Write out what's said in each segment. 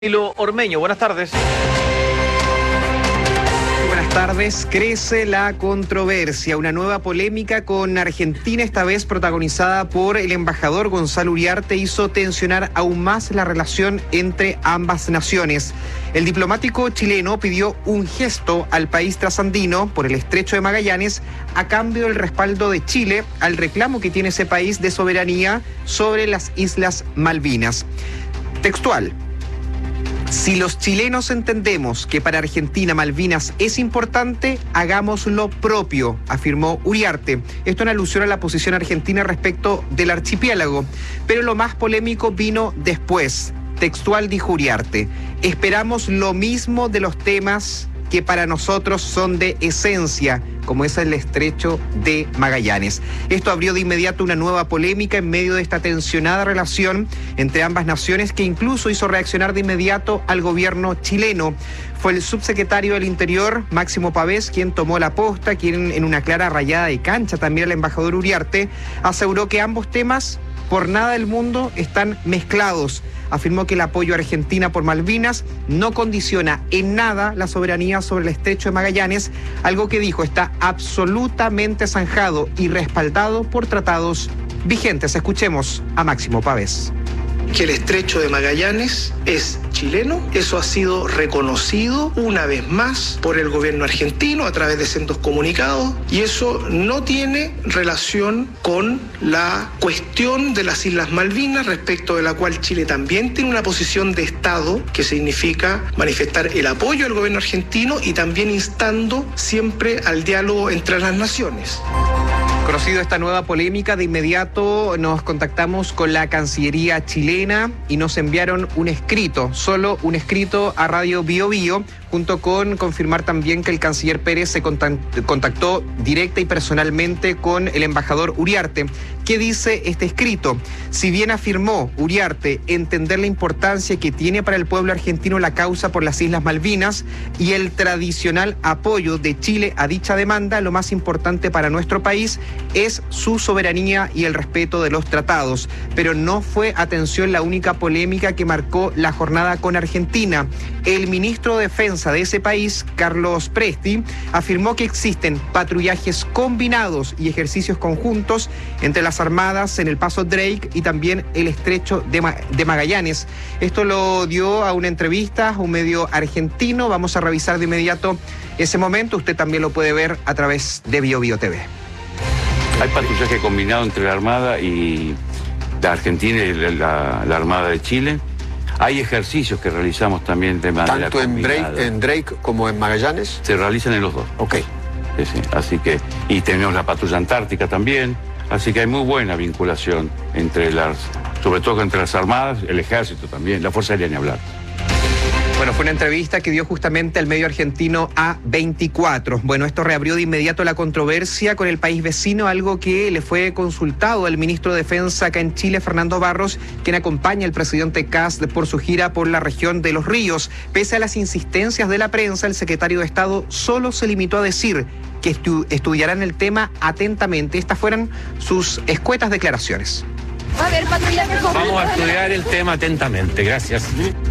Danilo Ormeño, buenas tardes. Buenas tardes. Crece la controversia, una nueva polémica con Argentina, esta vez protagonizada por el embajador Gonzalo Uriarte, hizo tensionar aún más la relación entre ambas naciones. El diplomático chileno pidió un gesto al país trasandino por el Estrecho de Magallanes a cambio del respaldo de Chile al reclamo que tiene ese país de soberanía sobre las Islas Malvinas. Textual: si los chilenos entendemos que para Argentina Malvinas es importante, hagamos lo propio, afirmó Uriarte. Esto en alusión a la posición argentina respecto del archipiélago. Pero lo más polémico vino después. Textual dijo Uriarte: esperamos lo mismo de los temas que para nosotros son de esencia, como es el Estrecho de Magallanes. Esto abrió de inmediato una nueva polémica en medio de esta tensionada relación entre ambas naciones, que incluso hizo reaccionar de inmediato al gobierno chileno. Fue el subsecretario del Interior, Máximo Pavés, quien tomó la posta, quien en una clara rayada de cancha también al embajador Uriarte aseguró que ambos temas por nada del mundo están mezclados. Afirmó que el apoyo a Argentina por Malvinas no condiciona en nada la soberanía sobre el Estrecho de Magallanes, algo que dijo está absolutamente zanjado y respaldado por tratados vigentes. Escuchemos a Máximo Pavés. Que el Estrecho de Magallanes es chileno, eso ha sido reconocido una vez más por el gobierno argentino a través de sendos comunicados, y eso no tiene relación con la cuestión de las Islas Malvinas, respecto de la cual Chile también tiene una posición de Estado, que significa manifestar el apoyo al gobierno argentino y también instando siempre al diálogo entre las naciones. Conocido esta nueva polémica, de inmediato nos contactamos con la Cancillería chilena y nos enviaron un escrito, solo un escrito a Radio Bio Bio, junto con confirmar también que el canciller Pérez se contactó directa y personalmente con el embajador Uriarte. ¿Qué dice este escrito? Si bien afirmó Uriarte entender la importancia que tiene para el pueblo argentino la causa por las Islas Malvinas y el tradicional apoyo de Chile a dicha demanda, lo más importante para nuestro país es su soberanía y el respeto de los tratados. Pero no fue, atención, la única polémica que marcó la jornada con Argentina. El ministro de Defensa de ese país, Carlos Presti, afirmó que existen patrullajes combinados y ejercicios conjuntos entre las armadas en el Paso Drake y también el Estrecho de Magallanes. Esto lo dio a una entrevista a un medio argentino. Vamos a revisar de inmediato ese momento. Usted también lo puede ver a través de Bio Bio TV. Hay patrullaje combinado entre la Armada y la Argentina y la Armada de Chile. Hay ejercicios que realizamos también de manera combinada. ¿Tanto en Drake como en Magallanes? Se realizan en los dos. Ok. Sí. Así que, y tenemos la patrulla antártica también. Así que hay muy buena vinculación sobre todo entre las armadas, el ejército también, la Fuerza Aérea ni hablar. Bueno, fue una entrevista que dio justamente al medio argentino A24. Bueno, esto reabrió de inmediato la controversia con el país vecino, algo que le fue consultado al ministro de Defensa acá en Chile, Fernando Barros, quien acompaña al presidente Kast por su gira por la región de Los Ríos. Pese a las insistencias de la prensa, el secretario de Estado solo se limitó a decir que estudiarán el tema atentamente. Estas fueron sus escuetas declaraciones. Vamos a estudiar el tema atentamente, gracias.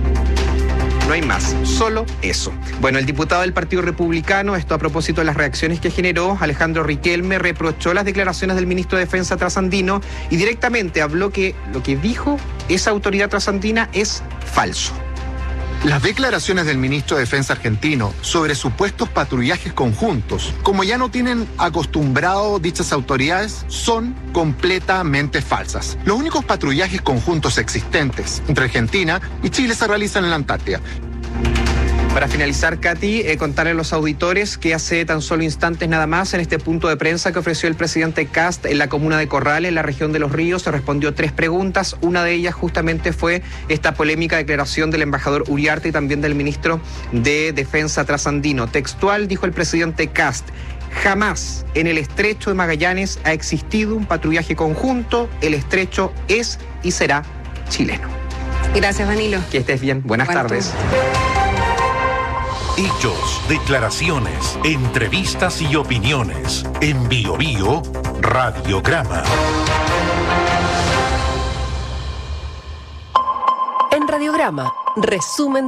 No hay más, solo eso. Bueno, el diputado del Partido Republicano, esto a propósito de las reacciones que generó, Alejandro Riquelme, reprochó las declaraciones del ministro de Defensa trasandino y directamente habló que lo que dijo esa autoridad trasandina es falso. Las declaraciones del ministro de Defensa argentino sobre supuestos patrullajes conjuntos, como ya no tienen acostumbrado dichas autoridades, son completamente falsas. Los únicos patrullajes conjuntos existentes entre Argentina y Chile se realizan en la Antártida. Para finalizar, Katy, contarle a los auditores que hace tan solo instantes nada más, en este punto de prensa que ofreció el presidente Kast en la comuna de Corral, en la región de Los Ríos, se respondió 3 preguntas. Una de ellas justamente fue esta polémica declaración del embajador Uriarte y también del ministro de Defensa trasandino. Textual, dijo el presidente Kast: jamás en el Estrecho de Magallanes ha existido un patrullaje conjunto. El estrecho es y será chileno. Gracias, Danilo. Que estés bien. Buenas tardes. Hechos, declaraciones, entrevistas y opiniones. En Bio Bio Radiograma. En Radiograma Resumen